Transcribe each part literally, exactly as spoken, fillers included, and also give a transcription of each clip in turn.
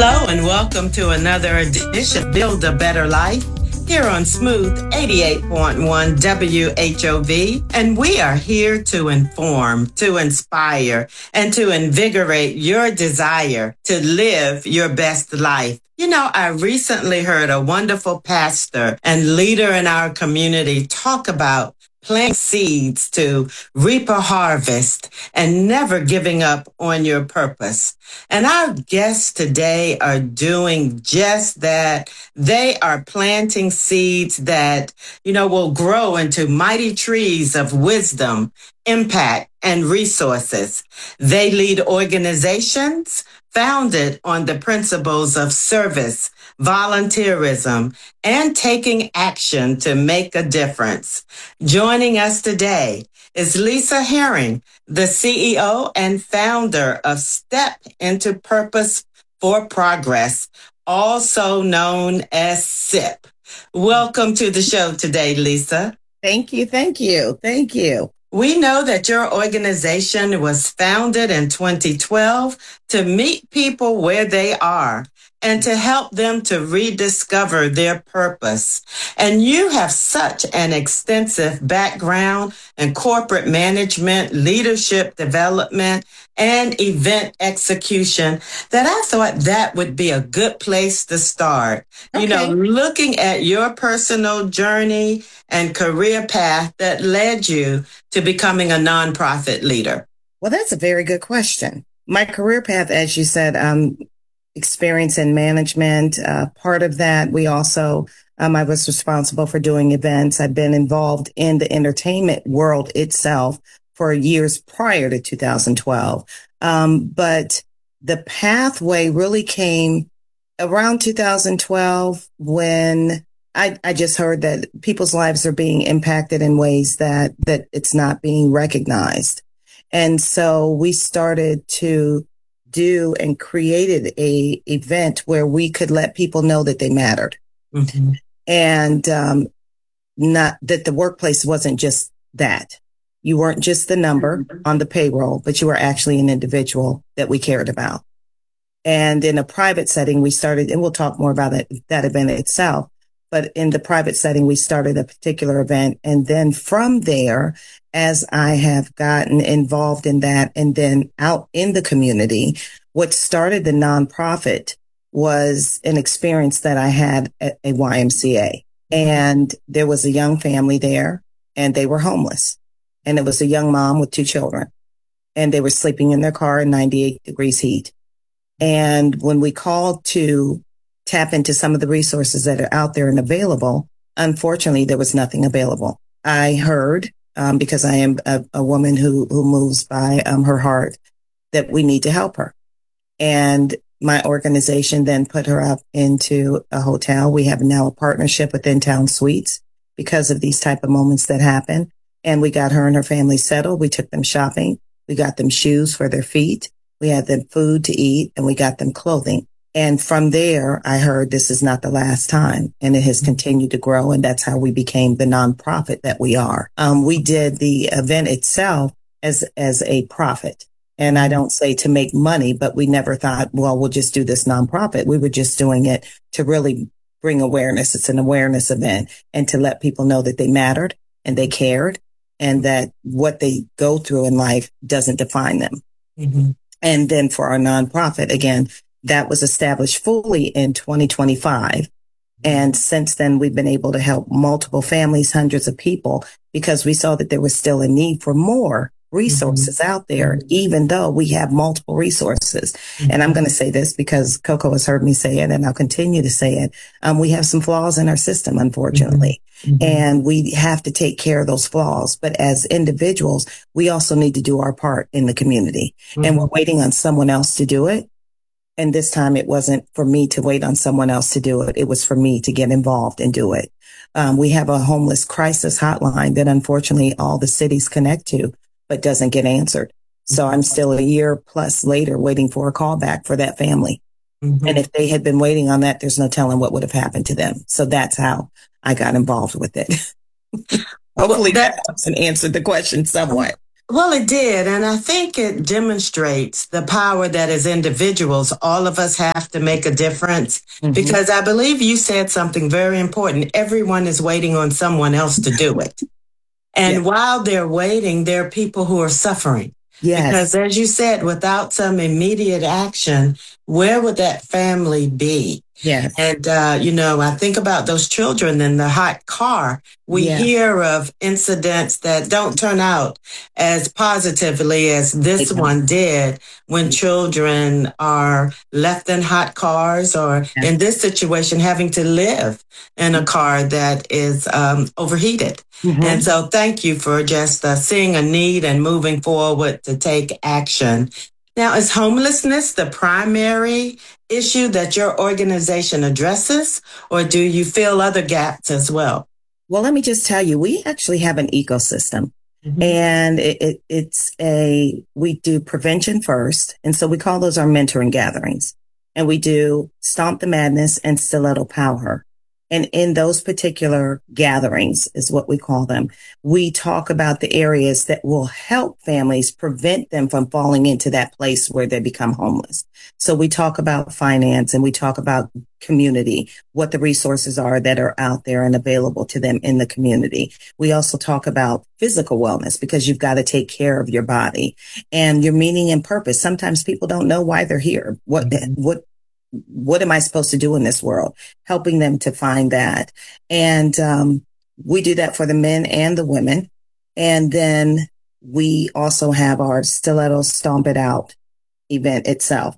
Hello and welcome to another edition of Build a Better Life here on Smooth eighty-eight point one W H O V. And we are here to inform, to inspire, and to invigorate your desire to live your best life. You know, I recently heard a wonderful pastor and leader in our community talk about planting seeds to reap a harvest and never giving up on your purpose. And our guests today are doing just that. They are planting seeds that, you know, will grow into mighty trees of wisdom, impact, and resources. They lead organizations founded on the principles of service, volunteerism, and taking action to make a difference. Joining us today is Lisa Herring, the C E O and founder of Step into Purpose for Progress, also known as S I P. Welcome to the show today, Lisa. Thank you, thank you, thank you. We know that your organization was founded in twenty twelve to meet people where they are and to help them to rediscover their purpose. And you have such an extensive background in corporate management, leadership development, and event execution that I thought that would be a good place to start. Okay. You know, looking at your personal journey and career path that led you to becoming a nonprofit leader. Well, that's a very good question. My career path, as you said, um, experience in management. Uh, part of that, we also, um, I was responsible for doing events. I've been involved in the entertainment world itself for years prior to two thousand twelve. Um, but the pathway really came around two thousand twelve when I, I just heard that people's lives are being impacted in ways that, that it's not being recognized. And so we started to do and created a event where we could let people know that they mattered. Mm-hmm. And um, not that the workplace wasn't just that. You weren't just the number on the payroll, but you were actually an individual that we cared about. And in a private setting, we started, and we'll talk more about that, that event itself. But in the private setting, we started a particular event. And then from there, as I have gotten involved in that and then out in the community, what started the nonprofit was an experience that I had at a Y M C A. And there was a young family there and they were homeless. And it was a young mom with two children and they were sleeping in their car in ninety-eight degrees heat. And when we called to tap into some of the resources that are out there and available, unfortunately, there was nothing available. I heard, um, because I am a, a woman who, who moves by um, her heart, that we need to help her. And my organization then put her up into a hotel. We have now a partnership with In Town Suites because of these type of moments that happen. And we got her and her family settled. We took them shopping. We got them shoes for their feet. We had them food to eat and we got them clothing. And from there, I heard this is not the last time, and it has continued to grow. And that's how we became the nonprofit that we are. Um, we did the event itself as, as a profit. And I don't say to make money, but we never thought, well, we'll just do this nonprofit. We were just doing it to really bring awareness. It's an awareness event and to let people know that they mattered and they cared and that what they go through in life doesn't define them. Mm-hmm. And then for our nonprofit, again, that was established fully in twenty twenty-five. And since then, we've been able to help multiple families, hundreds of people, because we saw that there was still a need for more resources mm-hmm. out there, even though we have multiple resources. Mm-hmm. And I'm going to say this because Coco has heard me say it, and I'll continue to say it. Um, we have some flaws in our system, unfortunately, mm-hmm. and we have to take care of those flaws. But as individuals, we also need to do our part in the community, mm-hmm. and we're waiting on someone else to do it. And this time it wasn't for me to wait on someone else to do it. It was for me to get involved and do it. Um, we have a homeless crisis hotline that unfortunately all the cities connect to, but doesn't get answered. So I'm still a year plus later waiting for a call back for that family. Mm-hmm. And if they had been waiting on that, there's no telling what would have happened to them. So that's how I got involved with it. Hopefully that helps and answered the question somewhat. Well, it did. And I think it demonstrates the power that as individuals, all of us have to make a difference. Mm-hmm. Because I believe you said something very important. Everyone is waiting on someone else to do it. And yeah. while they're waiting, there are people who are suffering. Yes. Because as you said, without some immediate action, where would that family be? Yes. And, uh, you know, I think about those children in the hot car. We yeah. hear of incidents that don't turn out as positively as this yeah. one did when children are left in hot cars or yeah. in this situation having to live in a car that is um, overheated. Mm-hmm. And so thank you for just uh, seeing a need and moving forward to take action. Now, is homelessness the primary issue that your organization addresses, or do you fill other gaps as well? Well, let me just tell you, we actually have an ecosystem. Mm-hmm. And it, it, it's a, we do prevention first. And so we call those our mentoring gatherings. And we do Stomp the Madness and Stiletto Power. And in those particular gatherings is what we call them. We talk about the areas that will help families prevent them from falling into that place where they become homeless. So we talk about finance and we talk about community, what the resources are that are out there and available to them in the community. We also talk about physical wellness because you've got to take care of your body and your meaning and purpose. Sometimes people don't know why they're here. What, mm-hmm. what, What am I supposed to do in this world? Helping them to find that. And um, we do that for the men and the women. And then we also have our Stiletto Stomp It Out event itself.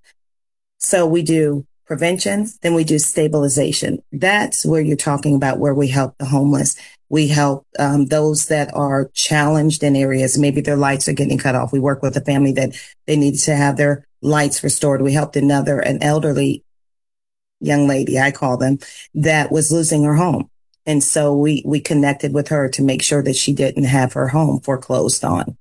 So we do prevention, then we do stabilization. That's where you're talking about where we help the homeless. We help um, those that are challenged in areas. Maybe their lights are getting cut off. We work with a family that they needed to have their lights restored. We helped another, an elderly young lady, I call them, that was losing her home. And so we, we connected with her to make sure that she didn't have her home foreclosed on.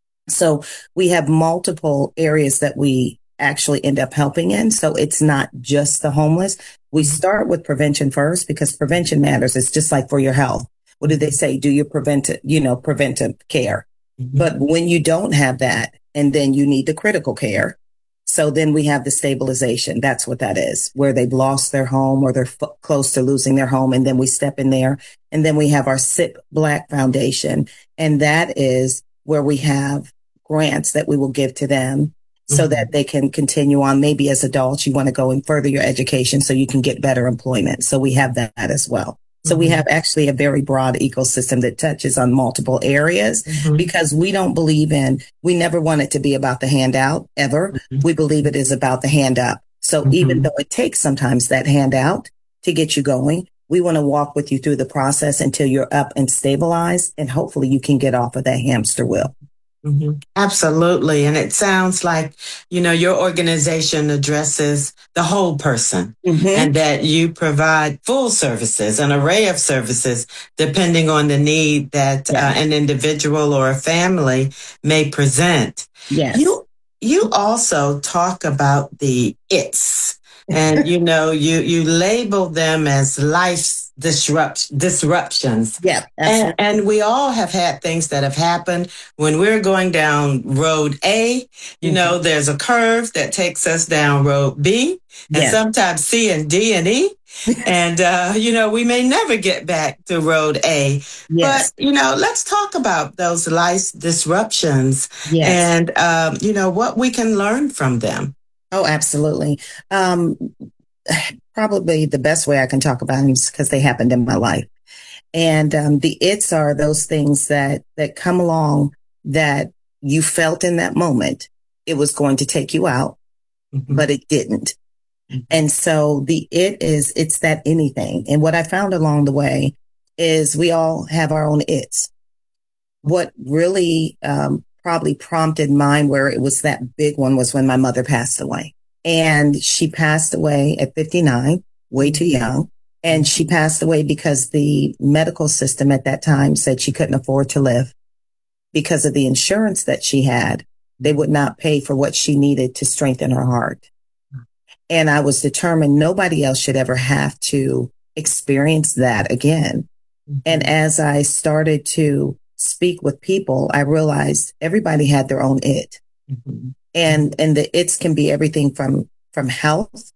So we have multiple areas that we actually end up helping in. So it's not just the homeless. We start with prevention first because prevention matters. It's just like for your health. What do they say? Do your preventive, you know, preventive care. Mm-hmm. But when you don't have that, and then you need the critical care. So then we have the stabilization. That's what that is, where they've lost their home or they're f- close to losing their home. And then we step in there. And then we have our S I P Black Foundation. And that is where we have grants that we will give to them so mm-hmm. that they can continue on. Maybe as adults, you want to go and further your education so you can get better employment. So we have that as well. So mm-hmm. we have actually a very broad ecosystem that touches on multiple areas mm-hmm. because we don't believe in, we never want it to be about the handout ever. Mm-hmm. We believe it is about the hand up. So mm-hmm. even though it takes sometimes that handout to get you going, we want to walk with you through the process until you're up and stabilized, and hopefully you can get off of that hamster wheel. Mm-hmm. Absolutely. And it sounds like, you know, your organization addresses the whole person mm-hmm. and that you provide full services, an array of services, depending on the need that yeah. uh, an individual or a family may present. Yes. You, you also talk about the it's. And, you know, you, you label them as life's disrupt, disruptions. Yeah. And, and we all have had things that have happened when we're going down road A, you mm-hmm. know, there's a curve that takes us down road B and yeah. sometimes C and D and E. and, uh, you know, we may never get back to road A. Yes. But, you know, let's talk about those life disruptions yes. and, um, you know, what we can learn from them. Oh, absolutely. Um, probably the best way I can talk about them is because they happened in my life. And um, the it's are those things that, that come along that you felt in that moment. It was going to take you out, mm-hmm. but it didn't. Mm-hmm. And so the it is, it's that anything. And what I found along the way is we all have our own it's. What really um probably prompted mine where it was that big one was when my mother passed away. And she passed away at fifty-nine, way too young. And she passed away because the medical system at that time said she couldn't afford to live because of the insurance that she had. They would not pay for what she needed to strengthen her heart. And I was determined nobody else should ever have to experience that again. Mm-hmm. And as I started to speak with people, I realized everybody had their own it. Mm-hmm. And, and the its can be everything from, from health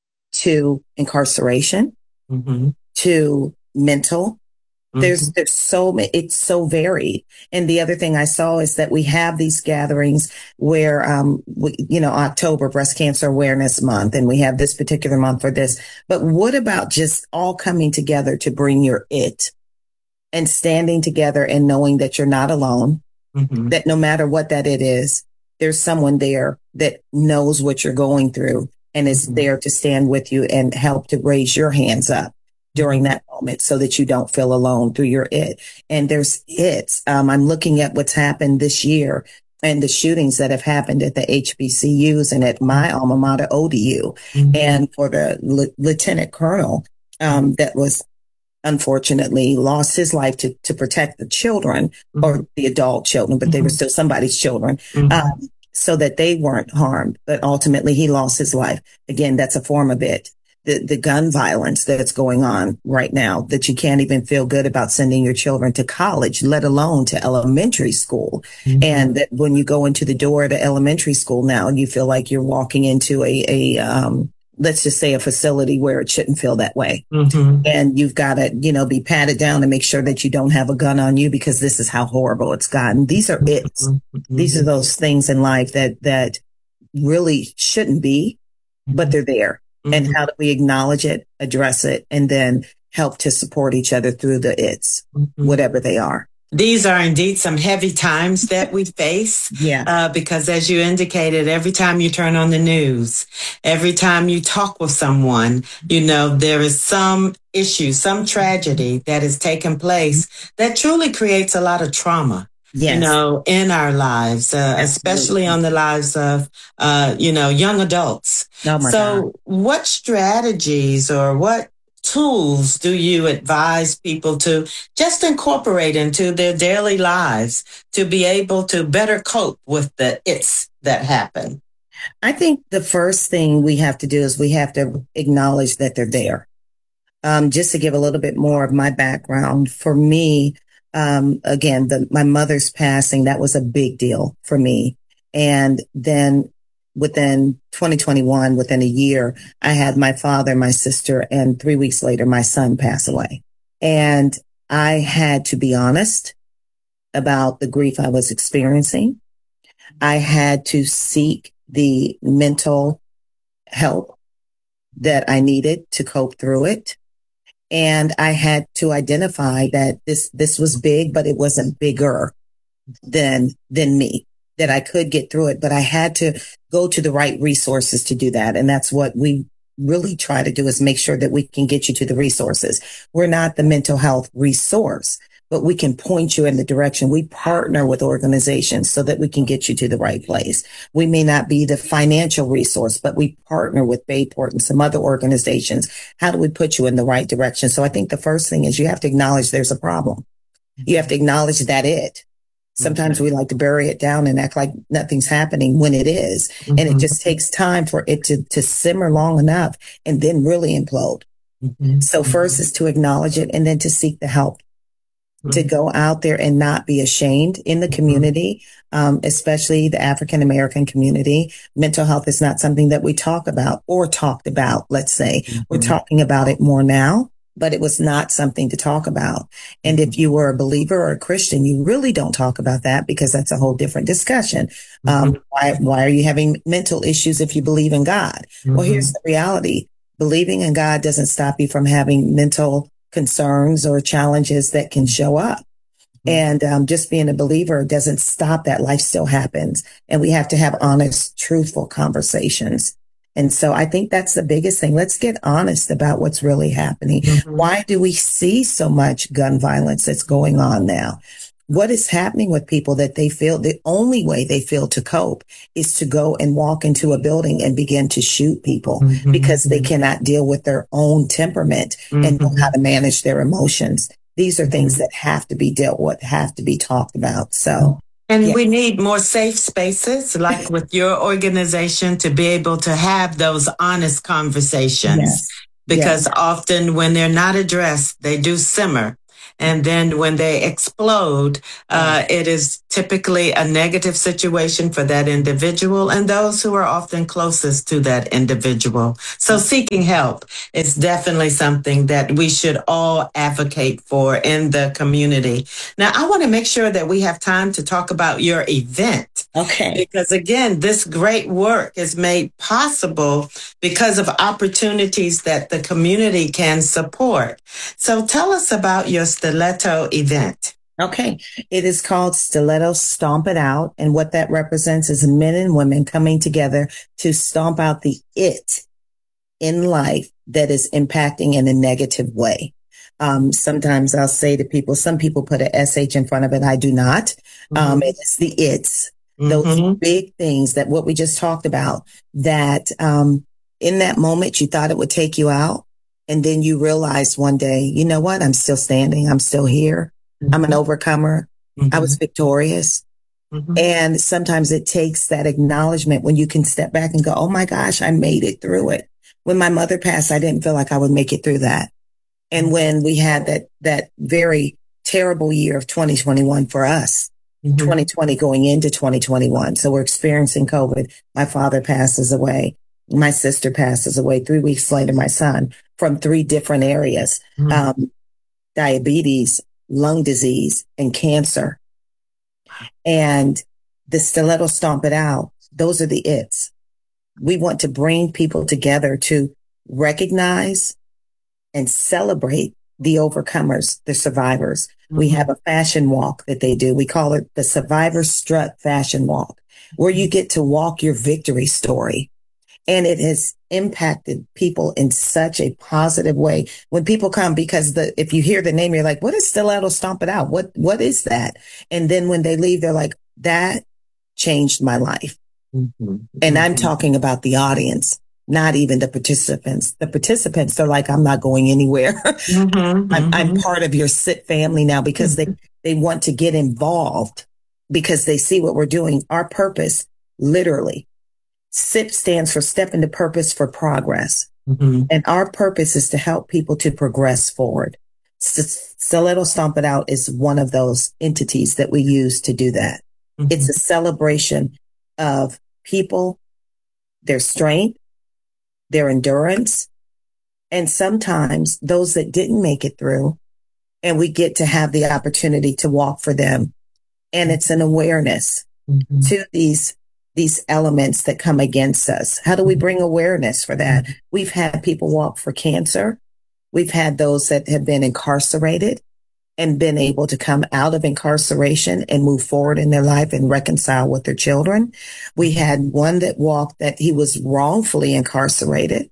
to incarceration, mm-hmm. to mental. Mm-hmm. There's, there's so many, it's so varied. And the other thing I saw is that we have these gatherings where, um, we, you know, October, Breast Cancer Awareness Month, and we have this particular month for this. But what about just all coming together to bring your it and standing together and knowing that you're not alone, mm-hmm. that no matter what that it is, there's someone there that knows what you're going through and is mm-hmm. there to stand with you and help to raise your hands up during that moment so that you don't feel alone through your it. And there's it's, um, I'm looking at what's happened this year and the shootings that have happened at the H B C Us and at my alma mater, O D U, mm-hmm. and for the l- lieutenant colonel, um, that was unfortunately lost his life to, to protect the children mm-hmm. or the adult children, but mm-hmm. they were still somebody's children, mm-hmm. um, so that they weren't harmed. But ultimately he lost his life. Again, that's a form of it. The, the gun violence that's going on right now, that you can't even feel good about sending your children to college, let alone to elementary school. Mm-hmm. And that when you go into the door of the elementary school now, you feel like you're walking into a, a, um, let's just say a facility where it shouldn't feel that way. Mm-hmm. And you've got to, you know, be patted down and make sure that you don't have a gun on you because this is how horrible it's gotten. These are it. Mm-hmm. These are those things in life that, that really shouldn't be, but they're there. Mm-hmm. And how do we acknowledge it, address it, and then help to support each other through the it's, mm-hmm. whatever they are. These are indeed some heavy times that we face. Yeah. Uh, because as you indicated, every time you turn on the news, every time you talk with someone, you know, there is some issue, some tragedy that has taken place that truly creates a lot of trauma. Yes. You know, in our lives, uh, especially on the lives of, uh, you know, young adults. Oh my so God. What strategies or what tools do you advise people to just incorporate into their daily lives to be able to better cope with the it's that happen? I think the first thing we have to do is we have to acknowledge that they're there. Um, just to give a little bit more of my background, for me, Um, again, the, my mother's passing, that was a big deal for me. And then within twenty twenty-one, within a year, I had my father, my sister, and three weeks later, my son pass away. And I had to be honest about the grief I was experiencing. I had to seek the mental help that I needed to cope through it. And I had to identify that this, this was big, but it wasn't bigger than, than me, that I could get through it, but I had to go to the right resources to do that. And that's what we really try to do, is make sure that we can get you to the resources. We're not the mental health resource, but we can point you in the direction. We partner with organizations so that we can get you to the right place. We may not be the financial resource, but we partner with Bayport and some other organizations. How do we put you in the right direction? So I think the first thing is you have to acknowledge there's a problem. You have to acknowledge that it. Sometimes mm-hmm. we like to bury it down and act like nothing's happening when it is. Mm-hmm. And it just takes time for it to, to simmer long enough and then really implode. Mm-hmm. So first is to acknowledge it and then to seek the help. To go out there and not be ashamed in the community, um, especially the African American community. Mental health is not something that we talk about or talked about, let's say. Mm-hmm. We're talking about it more now, but it was not something to talk about. And if you were a believer or a Christian, you really don't talk about that because that's a whole different discussion. Um, mm-hmm. why, why are you having mental issues if you believe in God? Mm-hmm. Well, here's the reality. Believing in God doesn't stop you from having mental concerns or challenges that can show up. Mm-hmm. And um, just being a believer doesn't stop that. Life still happens. And we have to have honest, truthful conversations. And so I think that's the biggest thing. Let's get honest about what's really happening. Mm-hmm. Why do we see so much gun violence that's going on now? What is happening with people that they feel the only way they feel to cope is to go and walk into a building and begin to shoot people mm-hmm. because they cannot deal with their own temperament mm-hmm. and know how to manage their emotions. These are things that have to be dealt with, have to be talked about. So. And yeah. we need more safe spaces, like with your organization, to be able to have those honest conversations. Yes. Because yes. often when they're not addressed, they do simmer. And then when they explode, uh, it is typically a negative situation for that individual and those who are often closest to that individual. So seeking help is definitely something that we should all advocate for in the community. Now, I want to make sure that we have time to talk about your event. Okay. Because again, this great work is made possible because of opportunities that the community can support. So tell us about your Stiletto event. Okay. It is called Stiletto Stomp It Out. And what that represents is men and women coming together to stomp out the it in life that is impacting in a negative way. Um, sometimes I'll say to people, some people put an S H in front of it. I do not. Mm-hmm. Um, it's the it's. Those mm-hmm. big things that what we just talked about, that um, in that moment you thought it would take you out. And then you realized one day, you know what? I'm still standing. I'm still here. Mm-hmm. I'm an overcomer. Mm-hmm. I was victorious. Mm-hmm. And sometimes it takes that acknowledgement when you can step back and go, oh my gosh, I made it through it. When my mother passed, I didn't feel like I would make it through that. And when we had that, that very terrible year of twenty twenty-one for us, Mm-hmm. twenty twenty going into twenty twenty-one. So we're experiencing COVID. My father passes away. My sister passes away. Three weeks later, my son, from three different areas, mm-hmm. um, diabetes, lung disease, and cancer. And the Stiletto Stomp It Out, those are the it's. We want to bring people together to recognize and celebrate the overcomers, the survivors. Mm-hmm. We have a fashion walk that they do. We call it the Survivor Strut Fashion Walk, where you get to walk your victory story. And it has impacted people in such a positive way when people come, because the, if you hear the name, you're like, what is Stiletto Stomp It Out? What, what is that? And then when they leave, they're like, that changed my life. Mm-hmm. And I'm talking about the audience, not even the participants. The participants, they're like, I'm not going anywhere. Mm-hmm, I'm, mm-hmm. I'm part of your S I T family now, because mm-hmm. they, they want to get involved because they see what we're doing. Our purpose, literally, S I P stands for Step into Purpose for Progress. Mm-hmm. And our purpose is to help people to progress forward. S- Stiletto Stomp It Out is one of those entities that we use to do that. Mm-hmm. It's a celebration of people, their strength, their endurance, and sometimes those that didn't make it through, and we get to have the opportunity to walk for them. And it's an awareness mm-hmm. to these, these elements that come against us. How do we bring awareness for that? We've had people walk for cancer. We've had those that have been incarcerated and been able to come out of incarceration and move forward in their life and reconcile with their children. We had one that walked that he was wrongfully incarcerated,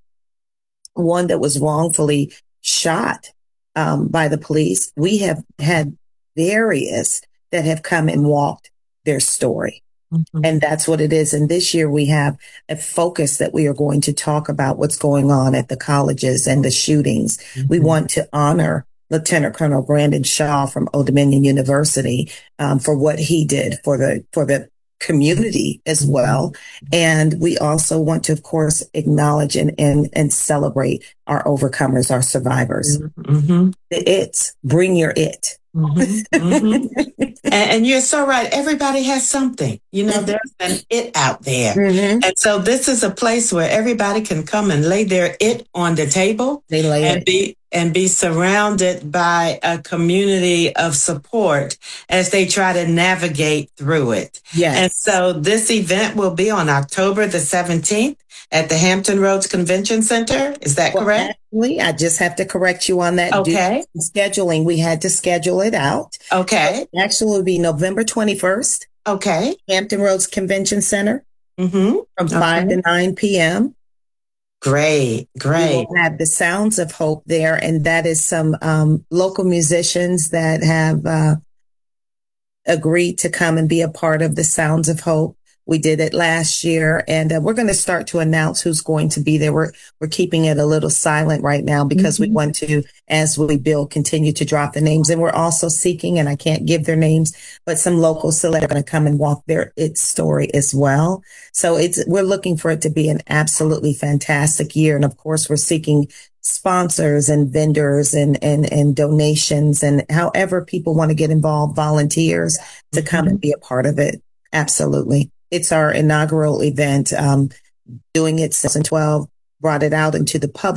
one that was wrongfully shot um, by the police. We have had various that have come and walked their story. Mm-hmm. And that's what it is. And this year we have a focus that we are going to talk about what's going on at the colleges and the shootings. Mm-hmm. We want to honor Lieutenant Colonel Brandon Shaw from Old Dominion University um, for what he did for the for the community as well. And we also want to, of course, acknowledge and and, and celebrate our overcomers, our survivors. Mm-hmm. The it's, bring your it. Mm-hmm, mm-hmm. and, and you're so right. Everybody has something. You know, there's an it out there. Mm-hmm. And so this is a place where everybody can come and lay their it on the table. They lay and it. be and be surrounded by a community of support as they try to navigate through it. Yes. And so this event will be on October the seventeenth at the Hampton Roads Convention Center. Is that well, correct? Actually, I just have to correct you on that. Okay. Due to scheduling, we had to schedule it out. Okay. So actually, it will be November twenty-first. Okay. Hampton Roads Convention Center. Mm-hmm. From okay. five to nine p.m. Great, great. We will have the Sounds of Hope there, and that is some um, local musicians that have uh, agreed to come and be a part of the Sounds of Hope. We did it last year, and uh, we're going to start to announce who's going to be there. We're we're keeping it a little silent right now because mm-hmm. we want to, as we build, continue to drop the names. And we're also seeking, and I can't give their names, but some locals that are going to come and walk their its story as well. So it's we're looking for it to be an absolutely fantastic year. And of course, we're seeking sponsors and vendors and, and, and donations and however people want to get involved, volunteers to come mm-hmm. and be a part of it. Absolutely. It's our inaugural event. Um, doing it since twenty twelve, brought it out into the public.